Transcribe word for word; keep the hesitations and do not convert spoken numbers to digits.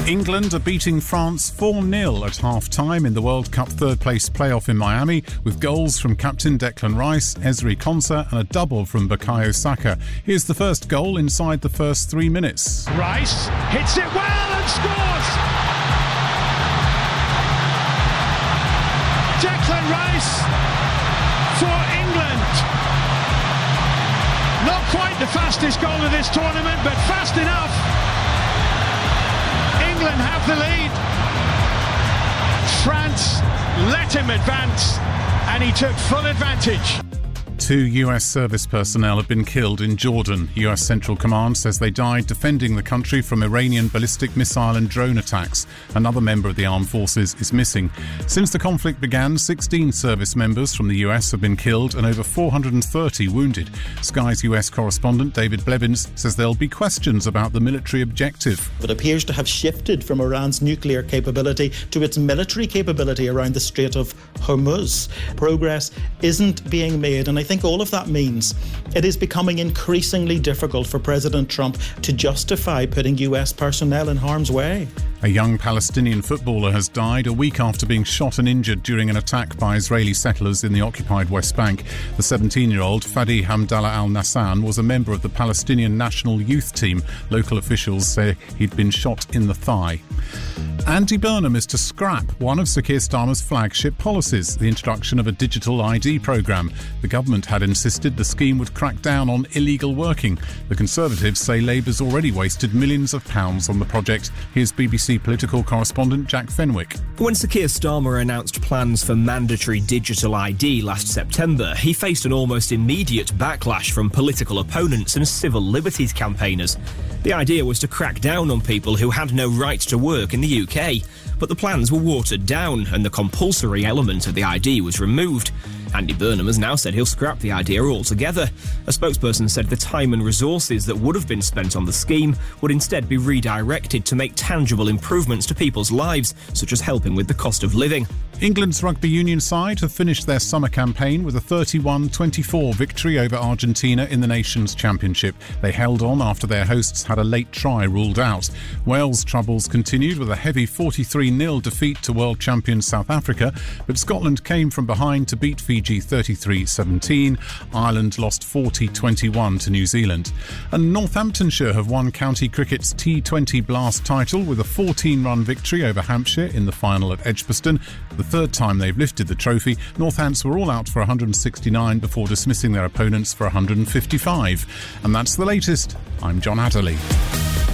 England are beating France four nil at half-time in the World Cup third-place playoff in Miami, with goals from captain Declan Rice, Ezri Konsa and a double from Bukayo Saka. Here's the first goal inside the first three minutes. Rice hits it well and scores! Declan Rice for England. Not quite the fastest goal of this tournament, but fast enough. England have the lead. France let him advance, and he took full advantage. Two U S service personnel have been killed in Jordan. U S Central Command says they died defending the country from Iranian ballistic missile and drone attacks. Another member of the armed forces is missing. Since the conflict began, sixteen service members from the U S have been killed and over four hundred thirty wounded. Sky's U S correspondent David Blevins says there'll be questions about the military objective. It appears to have shifted from Iran's nuclear capability to its military capability around the Strait of Hormuz. Progress isn't being made, and I think I think all of that means it is becoming increasingly difficult for President Trump to justify putting U S personnel in harm's way. A young Palestinian footballer has died a week after being shot and injured during an attack by Israeli settlers in the occupied West Bank. The seventeen-year-old Fadi Hamdallah al-Nassan was a member of the Palestinian national youth team. Local officials say he'd been shot in the thigh. Andy Burnham is to scrap one of Sir Keir Starmer's flagship policies, the introduction of a digital I D programme. The government had insisted the scheme would crack down on illegal working. The Conservatives say Labour's already wasted millions of pounds on the project. Here's B B C political correspondent Jack Fenwick. When Sir Keir Starmer announced plans for mandatory digital I D last September, he faced an almost immediate backlash from political opponents and civil liberties campaigners. The idea was to crack down on people who had no right to work in the U K, but the plans were watered down and the compulsory element of the I D was removed. Andy Burnham has now said he'll scrap the idea altogether. A spokesperson said the time and resources that would have been spent on the scheme would instead be redirected to make tangible improvements to people's lives, such as helping with the cost of living. England's rugby union side have finished their summer campaign with a thirty-one twenty-four victory over Argentina in the Nations Championship. They held on after their hosts had a late try ruled out. Wales' troubles continued with a heavy forty-three nil defeat to world champion South Africa, but Scotland came from behind to beat Fiji thirty-three seventeen. Ireland lost forty twenty-one to New Zealand. And Northamptonshire have won county cricket's T twenty Blast title with a fourteen-run victory over Hampshire in the final at Edgbaston. The third time they've lifted the trophy, Northants were all out for one hundred sixty-nine before dismissing their opponents for one hundred fifty-five. And that's the latest. I'm John Adderley.